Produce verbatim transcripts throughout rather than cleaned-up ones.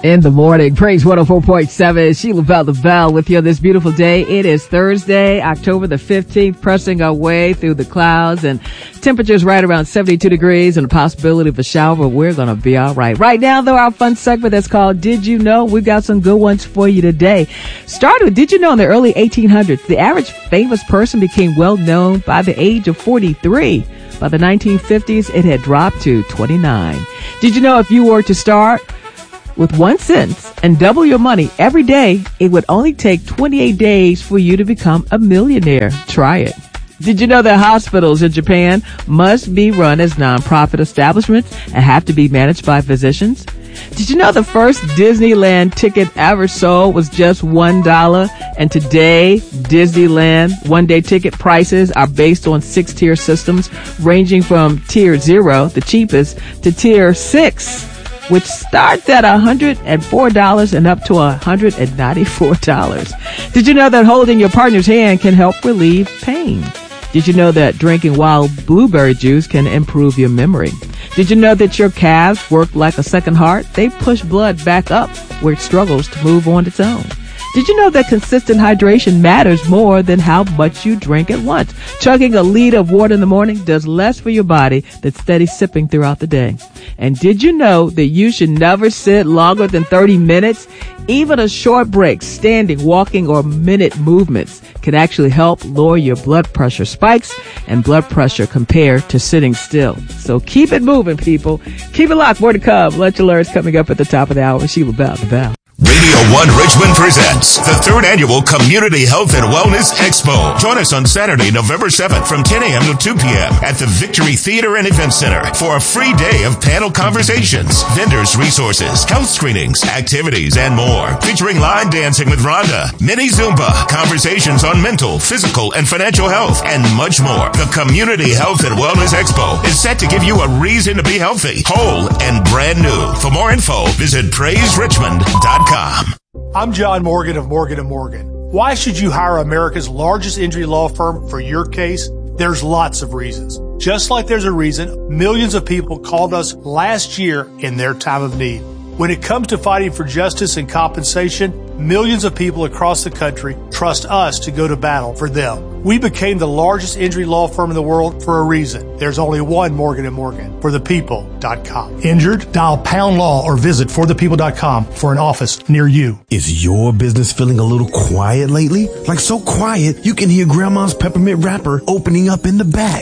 In the morning, Praise one oh four point seven. Sheila Bell, the Bell, with you on this beautiful day. It is Thursday, October the fifteenth, pressing our way through the clouds, and temperatures right around seventy-two degrees and a possibility of a shower, but we're going to be all right. Right now, though, our fun segment that's called Did You Know? We've got some good ones for you today. Started with, did you know in the early eighteen hundreds, the average famous person became well known by the age of forty-three. By the nineteen fifties, it had dropped to twenty-nine. Did you know if you were to start with one sentence and double your money every day, it would only take twenty-eight days for you to become a millionaire? Try it. Did you know that hospitals in Japan must be run as nonprofit establishments and have to be managed by physicians? Did you know the first Disneyland ticket ever sold was just one dollar? And today, Disneyland one-day ticket prices are based on six-tier systems, ranging from tier zero, the cheapest, to tier six, which starts at one hundred four dollars and up to one hundred ninety-four dollars. Did you know that holding your partner's hand can help relieve pain? Did you know that drinking wild blueberry juice can improve your memory? Did you know that your calves work like a second heart? They push blood back up where it struggles to move on its own. Did you know that consistent hydration matters more than how much you drink at once? Chugging a liter of water in the morning does less for your body than steady sipping throughout the day. And did you know that you should never sit longer than thirty minutes? Even a short break, standing, walking, or minute movements can actually help lower your blood pressure spikes and blood pressure compared to sitting still. So keep it moving, people. Keep it locked. More to come. Lunch Alerts coming up at the top of the hour. Sheila Bell, the Bell. Radio one Richmond presents the third annual Community Health and Wellness Expo. Join us on Saturday, November seventh from ten a.m. to two p.m. at the Victory Theater and Event Center for a free day of panel conversations, vendors, resources, health screenings, activities, and more. Featuring line dancing with Rhonda, mini Zumba, conversations on mental, physical, and financial health, and much more. The Community Health and Wellness Expo is set to give you a reason to be healthy, whole, and brand new. For more info, visit praise richmond dot com. I'm John Morgan of Morgan and Morgan. Why should you hire America's largest injury law firm for your case? There's lots of reasons. Just like there's a reason millions of people called us last year in their time of need. When it comes to fighting for justice and compensation, millions of people across the country trust us to go to battle for them. We became the largest injury law firm in the world for a reason. There's only one Morgan and Morgan, for the people dot com. Injured? Dial pound law or visit for the people dot com for an office near you. Is your business feeling a little quiet lately? Like so quiet, you can hear Grandma's peppermint wrapper opening up in the back.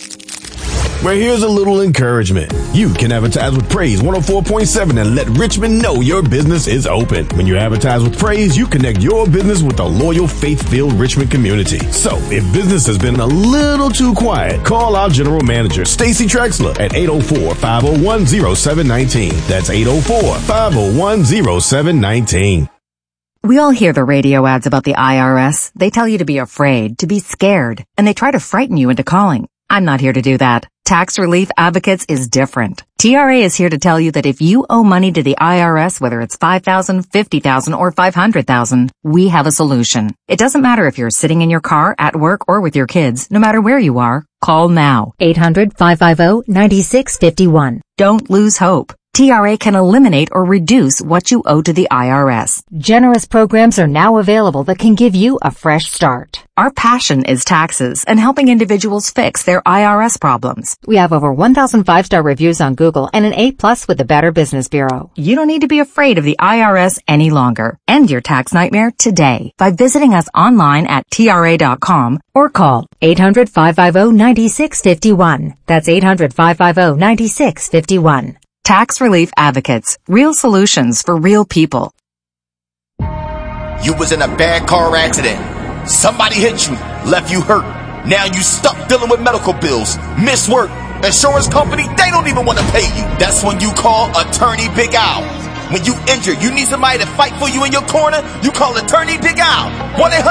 Well, here's a little encouragement. You can advertise with Praise one oh four point seven and let Richmond know your business is open. When you advertise with Praise, you connect your business with a loyal, faith-filled Richmond community. So, if business has been a little too quiet, call our general manager, Stacy Trexler, at eight oh four, five oh one, oh seven one nine. That's eight oh four, five oh one, oh seven one nine. We all hear the radio ads about the I R S. They tell you to be afraid, to be scared, and they try to frighten you into calling. I'm not here to do that. Tax Relief Advocates is different. T R A is here to tell you that if you owe money to the I R S, whether it's five thousand dollars, fifty thousand dollars, or five hundred thousand dollars, we have a solution. It doesn't matter if you're sitting in your car, at work, or with your kids. No matter where you are, call now. eight hundred, five five zero, nine six five one. Don't lose hope. T R A can eliminate or reduce what you owe to the I R S. Generous programs are now available that can give you a fresh start. Our passion is taxes and helping individuals fix their I R S problems. We have over one thousand five-star reviews on Google and an A plus with the Better Business Bureau. You don't need to be afraid of the I R S any longer. End your tax nightmare today by visiting us online at T R A dot com or call eight hundred, five five zero, nine six five one. That's eight hundred, five five zero, nine six five one. Tax Relief Advocates. Real solutions for real people. You was in a bad car accident. Somebody hit you, left you hurt. Now you stuck dealing with medical bills, miss work. Insurance company, they don't even want to pay you. That's when you call Attorney Big Al. When you injured, you need somebody to fight for you in your corner, you call Attorney Big Al. one eight hundred